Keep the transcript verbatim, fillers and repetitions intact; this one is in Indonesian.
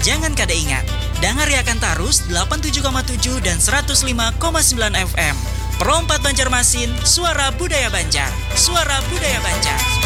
Jangan kada ingat, dengar Yakan Tarus delapan puluh tujuh koma tujuh dan seratus lima koma sembilan F M. Perompat Banjarmasin, suara budaya Banjar. Suara budaya Banjar.